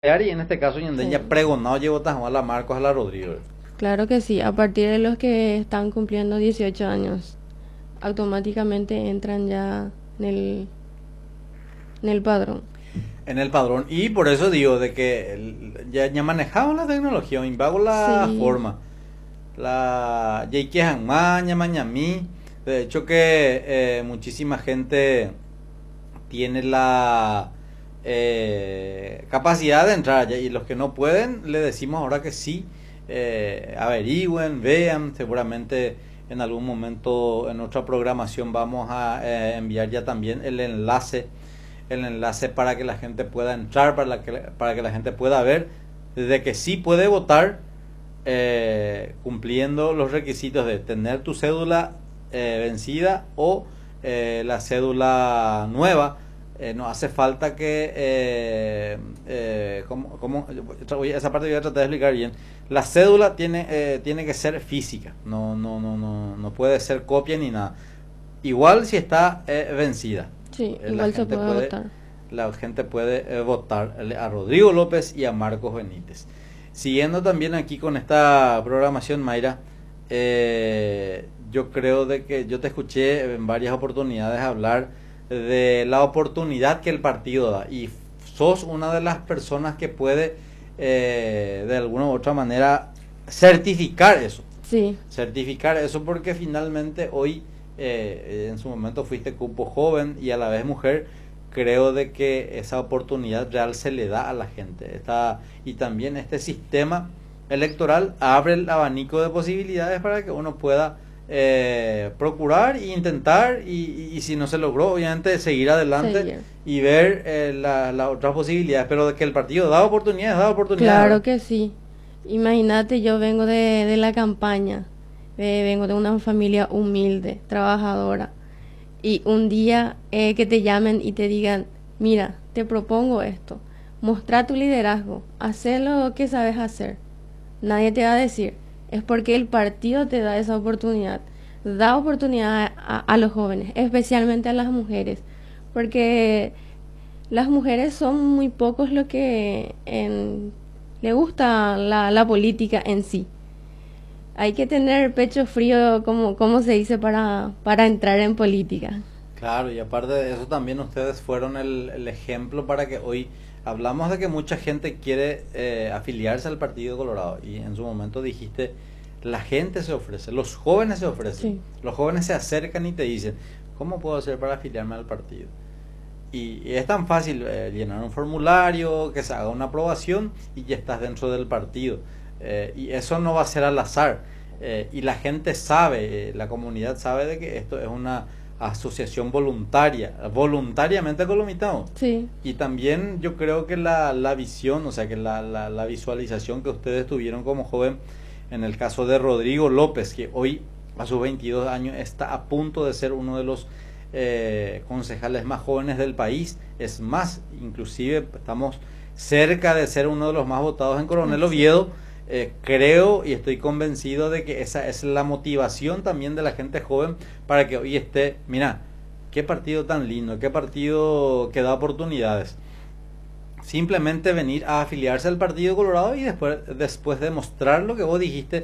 Y en este caso Ñandén ya Sí, pregonado llevó a la Marcos a la Rodrigo. claro que sí. A partir de los que están cumpliendo 18 años, automáticamente entran ya en el padrón. En el padrón. Y por eso digo de que ya manejamos la tecnología, invago la Sí, forma. La Yeike Hanma, Mañami. De hecho que muchísima gente tiene la capacidad de entrar allá y los que no pueden le decimos ahora que sí, averigüen, vean, seguramente en algún momento en otra programación vamos a enviar ya también el enlace para que la gente pueda entrar, para que la gente pueda ver de que sí puede votar cumpliendo los requisitos de tener tu cédula vencida o la cédula nueva. No hace falta que esa parte voy a tratar de explicar bien. La cédula tiene que ser física, no puede ser copia ni nada. Igual si está vencida, sí, la igual se gente puede puede votar. votar a Rodrigo López y a Marcos Benítez. Siguiendo también aquí con esta programación, Mayra, yo creo de que yo te escuché en varias oportunidades hablar de la oportunidad que el partido da y sos una de las personas que puede de alguna u otra manera Sí, certificar eso porque finalmente hoy en su momento fuiste cupo joven y a la vez mujer, creo de que esa oportunidad real se le da a la gente. Y también este sistema electoral abre el abanico de posibilidades para que uno pueda procurar e intentar y si no se logró, obviamente seguir adelante seguir. y ver las otras posibilidades, pero de que el partido da oportunidades, Claro ¿verdad? que sí. Imagínate, yo vengo de la campaña, vengo de una familia humilde, trabajadora, y un día que te llamen y te digan, mira, te propongo esto, mostrar tu liderazgo, hacer lo que sabes hacer. Nadie te va a decir, es porque el partido te da esa oportunidad, da oportunidad a los jóvenes, especialmente a las mujeres, porque las mujeres son muy pocos los que le gusta la política en sí. Hay que tener pecho frío, como se dice, para entrar en política. Claro, y aparte de eso también ustedes fueron el ejemplo para que hoy hablamos de que mucha gente quiere afiliarse al Partido Colorado y en su momento dijiste, la gente se ofrece, los jóvenes se ofrecen, Sí, los jóvenes se acercan y te dicen, ¿cómo puedo hacer para afiliarme al partido? Y es tan fácil llenar un formulario, que se haga una aprobación y ya estás dentro del partido. Y eso no va a ser al azar. Y la gente sabe, la comunidad sabe de que esto es una asociación voluntaria, voluntariamente colomitado. sí, Y también yo creo que la visión, o sea, que la visualización que ustedes tuvieron como joven, en el caso de Rodrigo López, que hoy a sus 22 años está a punto de ser uno de los concejales más jóvenes del país, es más, inclusive estamos cerca de ser uno de los más votados en Coronel sí, Oviedo. Creo y estoy convencido de que esa es la motivación también de la gente joven para que hoy esté, mira, qué partido tan lindo, qué partido que da oportunidades. Simplemente venir a afiliarse al Partido Colorado y después demostrar lo que vos dijiste,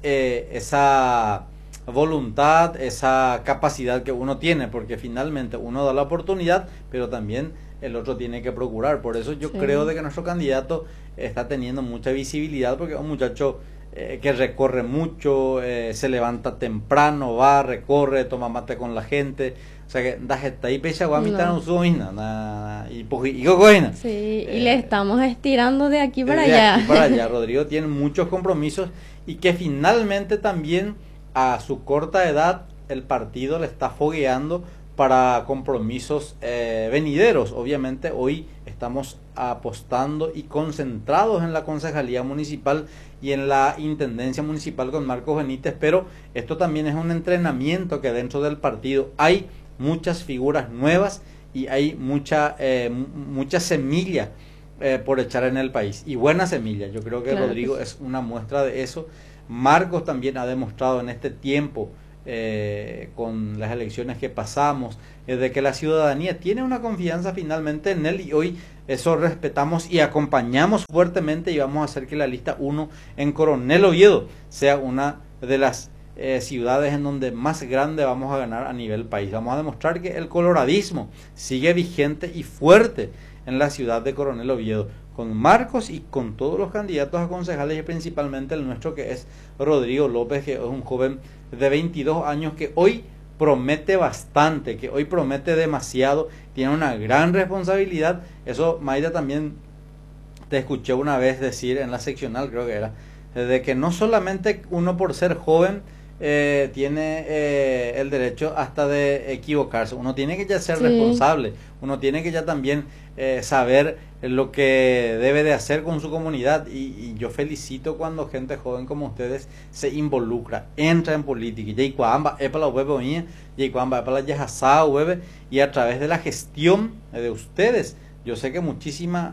esa voluntad, esa capacidad que uno tiene, porque finalmente uno da la oportunidad, pero también el otro tiene que procurar. Por eso yo creo sí. de que nuestro candidato está teniendo mucha visibilidad, porque es un muchacho que recorre mucho, se levanta temprano, va, recorre, toma mate con la gente. O sea que das está ahí pecha guamita No. no subo y pues y cocoina. Sí, y le estamos estirando de aquí para De allá. aquí para allá, Rodrigo tiene muchos compromisos y que finalmente también a su corta edad el partido le está fogueando para compromisos venideros. Obviamente hoy estamos apostando y concentrados en la concejalía municipal y en la intendencia municipal con Marcos Benítez, pero esto también es un entrenamiento que dentro del partido hay muchas figuras nuevas y hay mucha semilla por echar en el país. Y buena semilla, yo creo que Claro que Rodrigo sí. es una muestra de eso. Marcos también ha demostrado en este tiempo con las elecciones que pasamos, de que la ciudadanía tiene una confianza finalmente en él, y hoy eso respetamos y acompañamos fuertemente, y vamos a hacer que la lista 1 en Coronel Oviedo sea una de las ciudades en donde más grande vamos a ganar a nivel país. Vamos a demostrar que el coloradismo sigue vigente y fuerte en la ciudad de Coronel Oviedo, con Marcos y con todos los candidatos a concejales, y principalmente el nuestro, que es Rodrigo López, que es un joven de 22 años que hoy promete bastante, que hoy promete demasiado, tiene una gran responsabilidad. Eso, Mayra, también te escuché una vez decir en la seccional, creo que era, de que no solamente uno por ser joven tiene el derecho hasta de equivocarse, uno tiene que ya ser responsable, uno tiene que ya también saber lo que debe de hacer con su comunidad, y yo felicito cuando gente joven como ustedes se involucra, entra en política, y a través de la gestión de ustedes, yo sé que muchísimos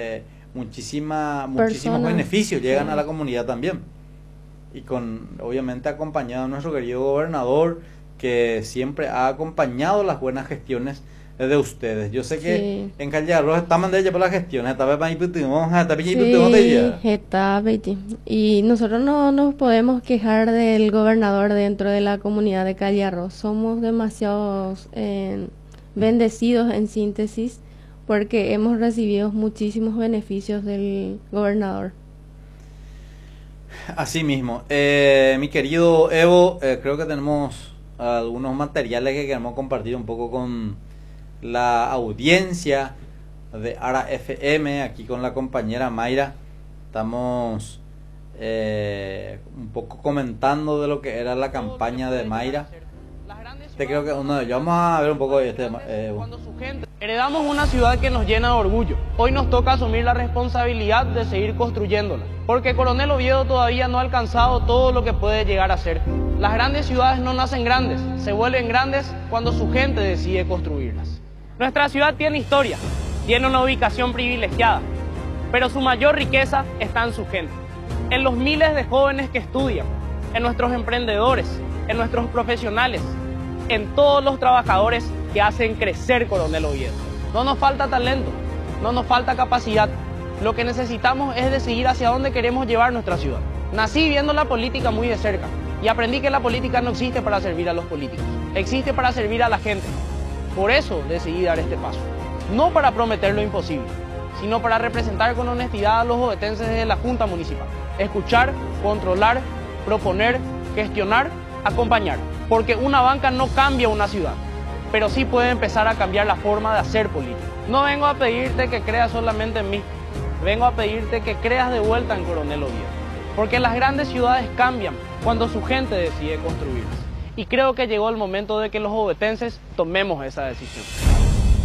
beneficios llegan a la comunidad también, y con, obviamente, acompañado a nuestro querido gobernador, que siempre ha acompañado las buenas gestiones de ustedes. Yo sé que en Calle Arroz estamos de ella por las gestiones, y nosotros no nos podemos quejar del gobernador dentro de la comunidad de Calle Arroz. Somos demasiados bendecidos, en síntesis, porque hemos recibido muchísimos beneficios del gobernador. Así mismo, mi querido Evo, creo que tenemos algunos materiales que queremos compartir un poco con la audiencia de ARA FM, aquí con la compañera Mayra. Estamos un poco comentando de lo que era la campaña de Mayra. Creo que uno de ellos, vamos a ver un poco de este. Cuando su gente, heredamos una ciudad que nos llena de orgullo. Hoy nos toca asumir la responsabilidad de seguir construyéndola, porque Coronel Oviedo todavía no ha alcanzado todo lo que puede llegar a ser. Las grandes ciudades no nacen grandes, se vuelven grandes cuando su gente decide construirlas. Nuestra ciudad tiene historia, tiene una ubicación privilegiada, pero su mayor riqueza está en su gente, en los miles de jóvenes que estudian, en nuestros emprendedores, en nuestros profesionales, en todos los trabajadores que hacen crecer Coronel Oviedo. No nos falta talento, no nos falta capacidad. Lo que necesitamos es decidir hacia dónde queremos llevar nuestra ciudad. Nací viendo la política muy de cerca y aprendí que la política no existe para servir a los políticos, existe para servir a la gente. Por eso decidí dar este paso, no para prometer lo imposible, sino para representar con honestidad a los ovetenses de la Junta Municipal. Escuchar, controlar, proponer, gestionar, acompañar. Porque una banca no cambia una ciudad, pero sí puede empezar a cambiar la forma de hacer política. No vengo a pedirte que creas solamente en mí, vengo a pedirte que creas de vuelta en Coronel Oviedo. Porque las grandes ciudades cambian cuando su gente decide construirlas. Y creo que llegó el momento de que los ovetenses tomemos esa decisión.